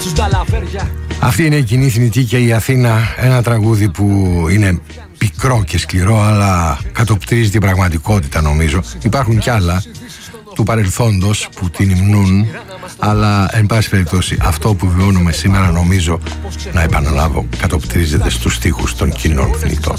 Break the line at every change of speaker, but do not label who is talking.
Αυτή είναι η Κοινή Θνητή και η Αθήνα, ένα τραγούδι που είναι πικρό και σκληρό, αλλά κατοπτρίζει την πραγματικότητα, νομίζω. Υπάρχουν κι άλλα του παρελθόντος που την υμνούν, αλλά εν πάση περιπτώσει αυτό που βιώνουμε σήμερα, νομίζω, να επαναλάβω, κατοπτρίζεται στους στίχους των Κοινών Θνητών.